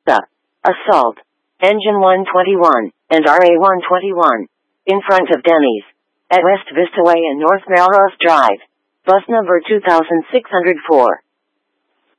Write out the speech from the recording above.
The Assault, Engine 121, and RA 121, in front of Denny's, at West Vista Way and North Melrose Drive. Bus number 2604.